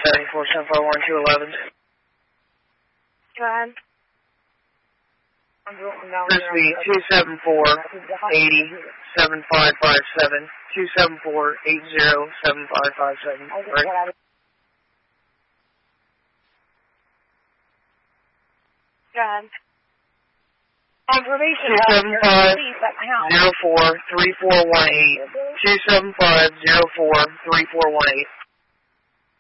74-741-211. Go ahead. Crispy 274-80-7557. 274-80-7557. Right. Go ahead. Confirmation 275-04-3418. 275-04-3418.